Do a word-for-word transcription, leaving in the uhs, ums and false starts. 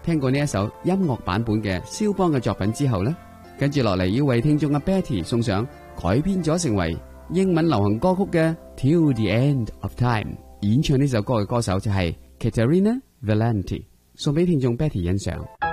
聽過呢一首音樂版本嘅肖邦嘅作品之後呢，跟住落嚟要為聽眾阿 Betty 送上改編咗成為英文流行歌曲嘅 Till the End of Time。演唱呢首歌嘅歌手就係 Caterina Valenti， 送俾聽眾 Betty 欣賞。